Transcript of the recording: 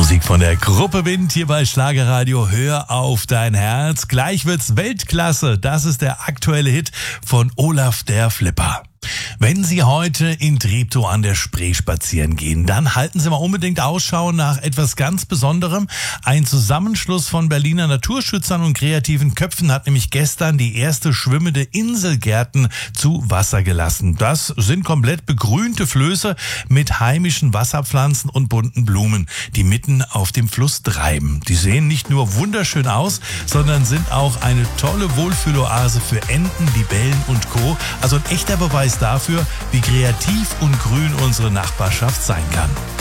Musik von der Gruppe Wind hier bei Schlagerradio. Hör auf dein Herz. Gleich wird's Weltklasse. Das ist der aktuelle Hit von Olaf der Flipper. Wenn Sie heute in Treptow an der Spree spazieren gehen, dann halten Sie mal unbedingt Ausschau nach etwas ganz Besonderem. Ein Zusammenschluss von Berliner Naturschützern und kreativen Köpfen hat nämlich gestern die erste schwimmende Inselgärten zu Wasser gelassen. Das sind komplett begrünte Flöße mit heimischen Wasserpflanzen und bunten Blumen, die mitten auf dem Fluss treiben. Die sehen nicht nur wunderschön aus, sondern sind auch eine tolle Wohlfühloase für Enten, Libellen und Co. Also ein echter Beweis dafür, wie kreativ und grün unsere Nachbarschaft sein kann.